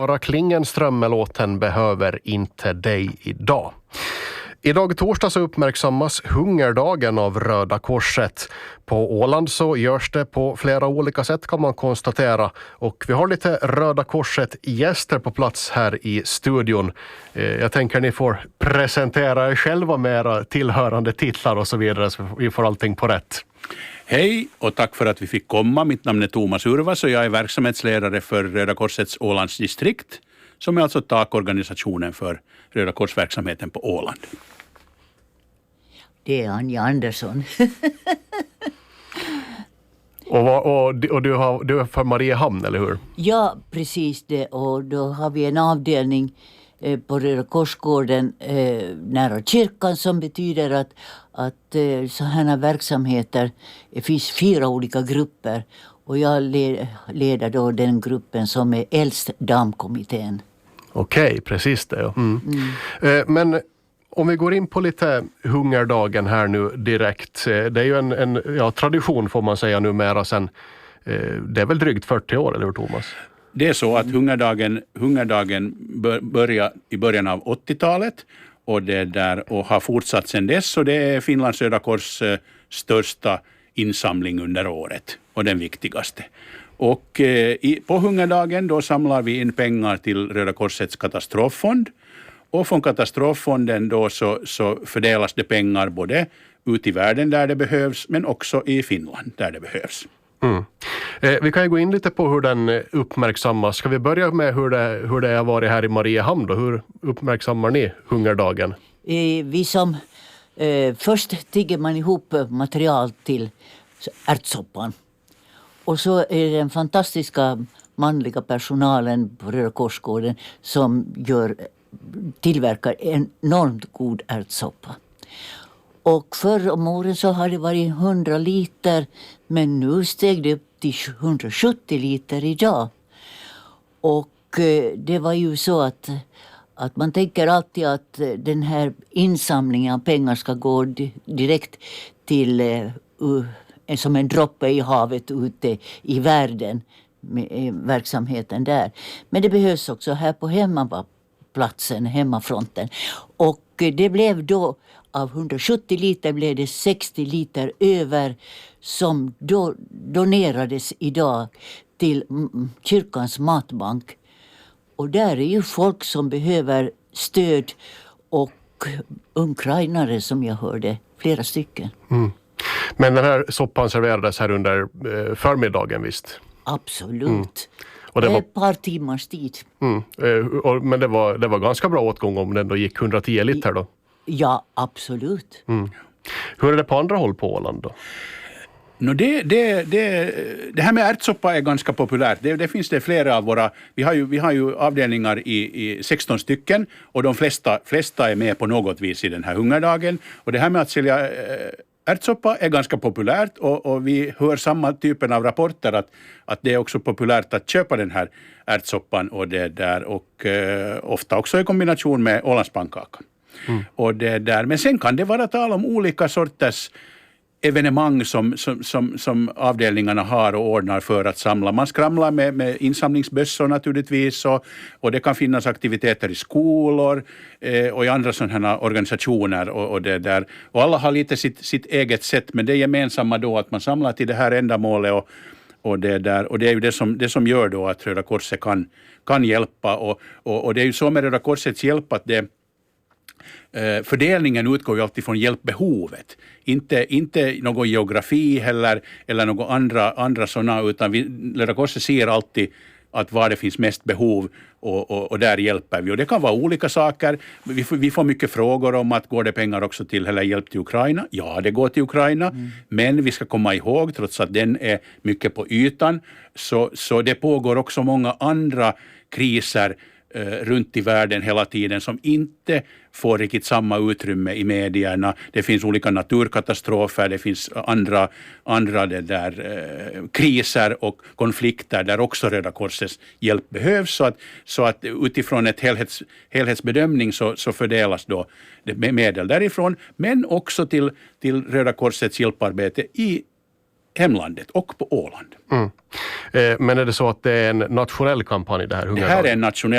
Bara Klingenström-låten behöver inte dig idag. Idag torsdag så uppmärksammas hungerdagen av Röda Korset. På Åland så görs det på flera olika sätt kan man konstatera. Och vi har lite Röda Korset-gäster på plats här i studion. Jag tänker ni får presentera er själva med era tillhörande titlar och så vidare så vi får allting på rätt. Hej och tack för att vi fick komma. Mitt namn är Thomas Urvas och jag är verksamhetsledare för Röda Korsets Ålands distrikt som är alltså takorganisationen för Röda Korsverksamheten på Åland. Det är Anja Andersson. Och du är för Mariehamn, eller hur? Ja, precis det. Och då har vi en avdelning på Röda Korsgården nära kyrkan som betyder att så här verksamheter, det finns 4 olika grupper. Och jag leder då den gruppen som är äldst damkommittén. Okej, precis det. Ja. Men om vi går in på lite hungerdagen här nu direkt. Det är ju en tradition får man säga numera sen. Det är väl drygt 40 år, eller hur Thomas? Det är så att hungerdagen började i början av 80-talet och har fortsatt sedan dess. Och det är Finlands Röda Kors största insamling under året och den viktigaste. Och på hungerdagen då samlar vi in pengar till Röda Korsets katastroffond. Och från katastroffonden då så fördelas det pengar både ut i världen där det behövs men också i Finland där det behövs. Vi kan ju gå in lite på hur den uppmärksammas. Ska vi börja med hur det har varit här i Mariehamn då? Hur uppmärksammar ni hungerdagen? Vi som först tigger man ihop material till ärtsoppan. Och så är det den fantastiska manliga personalen på Röda Korsgården som tillverkar enormt god ärtsoppa. Och förr om åren så har det varit 100 liter men nu steg det upp till 170 liter idag. Och det var ju så att man tänker alltid att den här insamlingen av pengar ska gå direkt till som en droppe i havet ute i världen med verksamheten där. Men det behövs också här på hemmafronten. Och det blev då av 170 liter blev det 60 liter över som då donerades idag till kyrkans matbank. Och där är ju folk som behöver stöd och ukrainare som jag hörde, flera stycken. Men den här soppan serverades här under förmiddagen visst? Absolut. Och det var ett par timmars tid. Men det var ganska bra åtgång om den då gick 110 liter då? Ja, absolut. Hur är det på andra håll på Åland då? Det här med ärtsoppa är ganska populärt. Det finns det flera av våra... Vi har ju avdelningar i 16 stycken och de flesta är med på något vis i den här hungerdagen. Och det här med att sälja ärtsoppa är ganska populärt och vi hör samma typen av rapporter att det är också populärt att köpa den här ärtsoppan och det där och ofta också i kombination med Ålandspannkaka. Och det där. Men sen kan det vara tal om olika sorters evenemang som avdelningarna har och ordnar för att samla. Man skramlar med insamlingsbössor naturligtvis och det kan finnas aktiviteter i skolor och i andra sådana organisationer och det där. Och alla har lite sitt eget sätt men det är gemensamma då att man samlar till det här ändamålet och det där. Och det är ju det som gör då att Röda Korset kan hjälpa och det är ju så med Röda Korsets hjälp att fördelningen utgår ju alltid från hjälpbehovet. Inte någon geografi eller några andra sådana utan Röda Korset ser alltid att var det finns mest behov och där hjälper vi. Och det kan vara olika saker. Vi får mycket frågor om att går det pengar också till eller hjälp till Ukraina? Ja, det går till Ukraina. Men vi ska komma ihåg, trots att den är mycket på ytan, så det pågår också många andra kriser runt i världen hela tiden som inte får riktigt samma utrymme i medierna. Det finns olika naturkatastrofer, det finns andra kriser och konflikter där också Röda Korsets hjälp behövs. Så att utifrån ett helhetsbedömning så fördelas då medel därifrån men också till Röda Korsets hjälparbete i hemlandet och på Åland. Men är det så att det är en nationell kampanj det här? Det här är en nationell